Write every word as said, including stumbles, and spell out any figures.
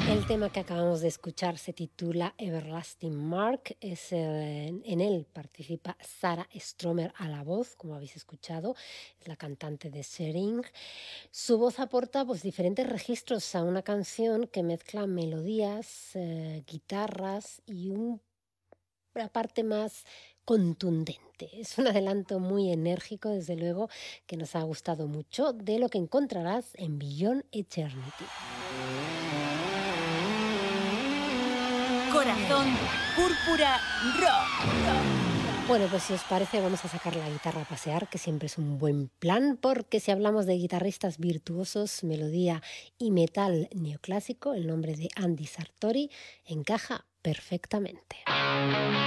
El tema que acabamos de escuchar se titula Everlasting Mark. Es, eh, en él participa Sarah Stromer a la voz, como habéis escuchado. Es la cantante de Shering. Su voz aporta pues, diferentes registros a una canción que mezcla melodías, eh, guitarras y un- una parte más contundente. Es un adelanto muy enérgico, desde luego, que nos ha gustado mucho, de lo que encontrarás en Beyond Eternity. Corazón Púrpura Rock. Bueno, pues si os parece vamos a sacar la guitarra a pasear, que siempre es un buen plan, porque si hablamos de guitarristas virtuosos, melodía y metal neoclásico, el nombre de Andy Sartori encaja perfectamente.